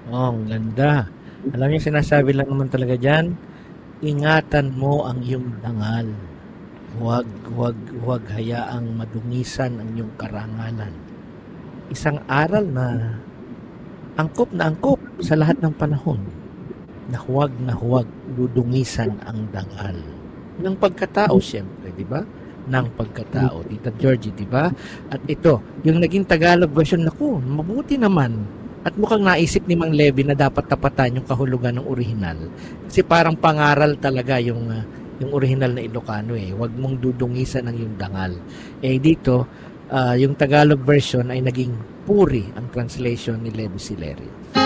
Oh, ang ganda. Alam niyo, sinasabi lang naman talaga diyan, ingatan mo ang iyong dangal. Huwag hayaang madungisan ang iyong karangalan. Isang aral na angkop sa lahat ng panahon na huwag dudungisan ang dangal. Ng pagkatao, siyempre, di ba? Ng pagkatao. Tita Georgie, di ba? At ito, yung naging Tagalog version, naku, mabuti naman. At mukhang naisip ni Mang Levy na dapat tapatan yung kahulugan ng orihinal. Kasi parang pangaral talaga yung orihinal na Ilocano eh. Huwag mong dudungisan ang yung dangal. Eh dito, yung Tagalog version ay naging puri ang translation ni Levi Silerio.